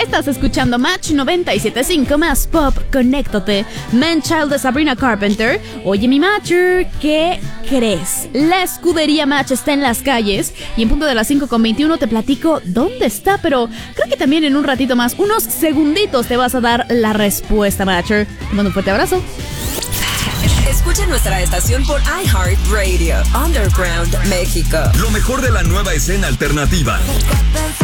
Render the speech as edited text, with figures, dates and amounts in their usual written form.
Estás escuchando Match 97.5 más Pop, conéctate. Man-Child de Sabrina Carpenter. Oye, mi Matcher, ¿qué crees? La escudería Match está en las calles y en punto de las 5:21 te platico dónde está, pero creo que también en un ratito más, unos segunditos, te vas a dar la respuesta, Matcher. Te mando un fuerte abrazo. Escucha nuestra estación por iHeartRadio, Underground México. Lo mejor de la nueva escena alternativa.